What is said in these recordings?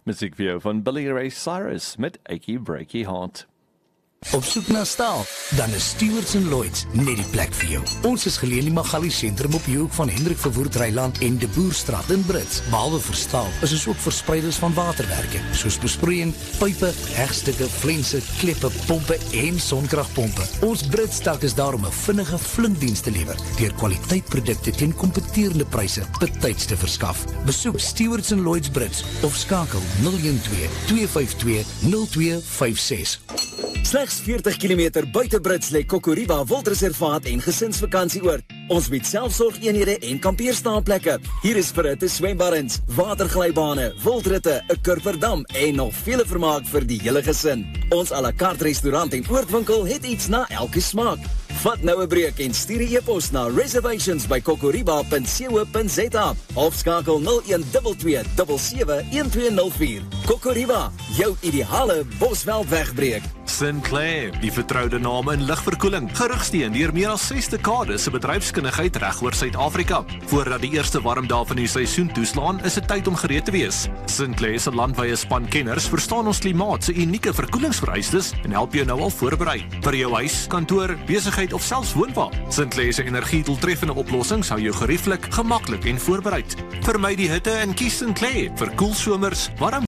Muziekvideo van Billy Ray Cyrus met Achy Breaky Heart. Op soek na staal, dan is Stewards & Lloyds net die plek vir jou. Ons is geleë in die Magali sentrum op die hoek van Hendrik Verwoerd Dreiland en De Boerstraat in Brits. Behalwe vir staal, is ons ook verspreiders van waterwerke, soos besproeiing, pype, hegstukke, flense, kleppe, pompe en sonkragpompe. Ons Britstak is daar om 'n vinnige flinkdiens te lewer, deur kwaliteitprodukte teen kompeterende pryse betyds te verskaf. Besoek Stewards & Lloyds Brits of skakel 012 252 0256. Slegs 40 km buite Brits lê Kokoriba Wildreservaat en gesinsvakantieoord. Ons bied selfsorgeenhede en kampeerstaanplekke. Hier is verhitte swembaddens, waterglybane, wildritte, 'n kurverdam en nog vele vermaak vir die hele gesin. Ons à la carte restaurant en oordwinkel het iets na elke smaak. Vat nou 'n breek en stuur 'n e-pos na reservations@kokoriba.co.za of skakel 0122 771204. Kokoriba, jou ideale Bosveld wegbreek. Sinclair, die vertroude naam in ligverkoeling, gerugsteen deur meer as 6 dekades se bedryfskundigheid reg oor Suid-Afrika. Voordat die eerste warm dae van die seisoen toeslaan, is dit tyd om gereed te wees. Sinclair se landwyse span kenners verstaan ons klimaat se unieke verkoelingsvereistes en help jou nou al voorberei. Vir jou huis, kantoor, besigheid of selfs woonwa. Sinclair se energiedoeltreffende oplossings hou jou gerieflik, gemaklik en voorbereid. Vermy die hitte en kies Sinclair vir koel somers, warm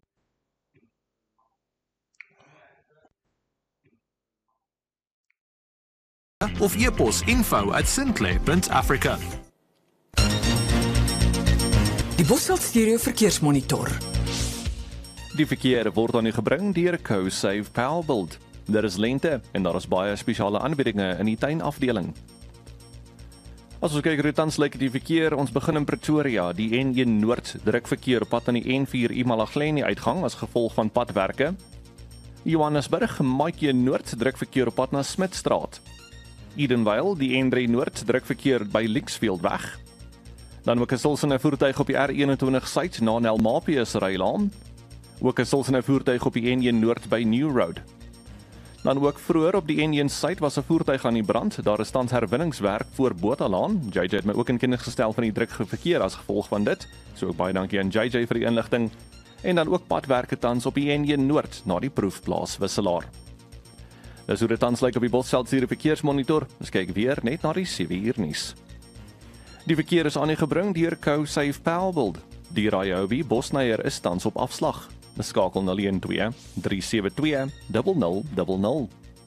of e-pos info@sinclair.africa. Die Bosveld Stereo Verkeersmonitor. Die verkeer word aan u gebring deur Co-Save Powerbuild. Daar is lente en daar is baie spesiale aanbiedinge in die tuinafdeling. As ons kyk hoe tans lyk die verkeer, ons begin in Pretoria, die N1 Noord druk verkeer op pad aan die N4 Imalagleni uitgang as gevolg van padwerke. Johannesburg, Maatjie Noord druk verkeer op pad na Smitstraat. Edenvale, die N3 Noord druk verkeer by Lixfield weg. Dan ook 'n stilsynne voertuig op die R21 Suid na Nelmapius Rylaan. Ook 'n stilsynne voertuig op die N1 Noord by New Road. Dan ook vroeër op die N1 Suid was 'n voertuig aan die brand. Daar is tans herwinningswerk voor Bothalaan. JJ het my ook in kennis gestel van die drukke verkeer as gevolg van dit. So ook baie dankie aan JJ vir die inligting. En dan ook padwerke tans op die N1 Noord na die proefplaas Wisselaar. Dis hoe dit tans lyk op die Bosveld Stereo Verkeersmonitor. Ons kyk weer net na die 7 uur nuus. Die verkeer is aan u gebring deur Co-Save Powerbuild. Die Ryobi Bosnyer is tans op afslag. Skakel 012 372 0000.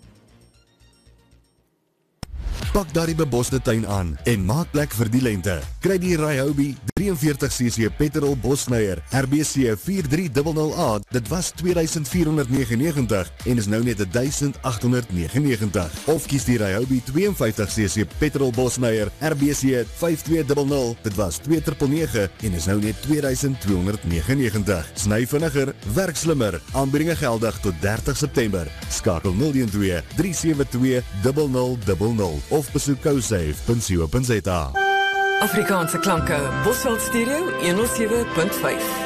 Pak daardie beboste tuin aan en maak plek vir die lente. Kry die Ryobi 43cc petrol Bosnyer RBC 4300A. Dit was R2499 en is nou net R1899. Of kies die Ryobi 52cc petrol Bosnyer RBC 5200. Dit was R2999 en is nou net R2299. Sny vinniger, werk slimmer. Aanbiedinge geldig tot 30 September. Skakel 012 372 0000 of besoek co-save.co.za. Afrikaanse klanke, Bosveld Stereo 107.5.